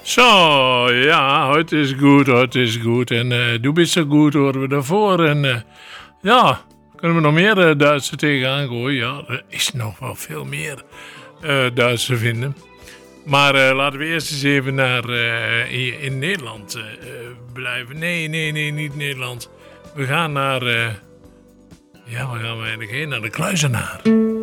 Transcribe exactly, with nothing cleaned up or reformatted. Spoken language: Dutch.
Zo, ja, het is goed, het is goed. En uh, du bent zo goed, horen we daarvoor. En uh, ja, kunnen we nog meer uh, Duitse tegenaan gooien? Ja, er is nog wel veel meer uh, Duitse vinden. Maar uh, laten we eerst eens even naar uh, in Nederland uh, blijven. Nee, nee, nee, niet Nederland. We gaan naar... Uh, ja, waar gaan we eigenlijk heen? Naar de Kluizenaar.